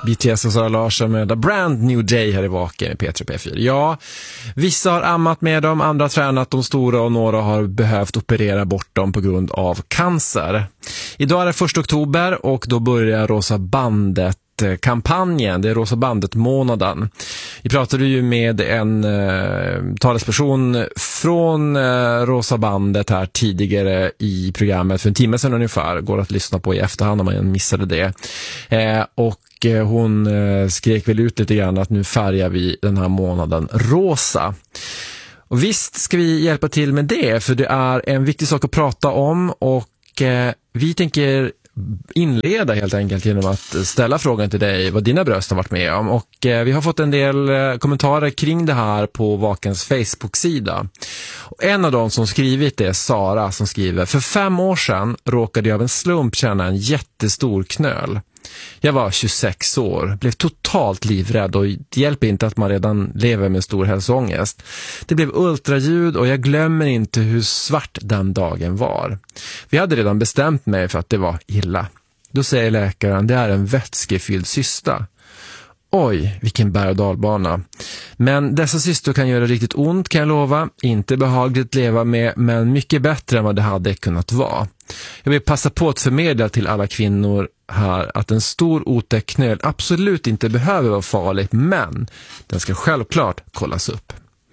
BTS och Sara Larsson med A Brand New Day här i Vaken med P3 P4. Ja, vissa har ammat med dem, andra har tränat de stora och några har behövt operera bort dem på grund av cancer. Idag är det 1 oktober och då börjar Rosa bandet-kampanjen. Det är Rosa bandet-månaden. Vi pratade ju med en talesperson från Rosa bandet här tidigare i programmet för en timme sedan ungefär. Går att lyssna på i efterhand om man missade det. Och hon skrek väl ut lite grann att nu färgar vi den här månaden rosa. Och visst ska vi hjälpa till med det, för det är en viktig sak att prata om, och vi tänker inleda helt enkelt genom att ställa frågan till dig vad dina bröst har varit med om. Och vi har fått en del kommentarer kring det här på Vakens Facebook-sida. Och en av dem som skrivit det är Sara, som skriver: för 5 år sedan råkade jag av en slump känna en jättestor knöl. Jag var 26 år, blev totalt livrädd, och det hjälper inte att man redan lever med stor hälsoångest. Det blev ultraljud och jag glömmer inte hur svart den dagen var. Vi hade redan bestämt mig för att det var illa. Då säger läkaren: det är en vätskefylld cysta. Oj, vilken berg- och dalbana. Men dessa cystor kan göra riktigt ont, kan jag lova. Inte behagligt att leva med, men mycket bättre än vad det hade kunnat vara. Jag vill passa på att förmedla till alla kvinnor här att en stor otäck knöl absolut inte behöver vara farlig, men den ska självklart kollas upp.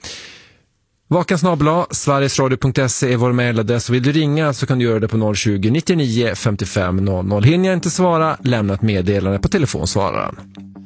Vakensnabla.sverigesradio.se är vår mejladress. Vill du ringa så kan du göra det på 020-99 55 00. Hinner jag inte svara, lämna ett meddelande på telefonsvararen.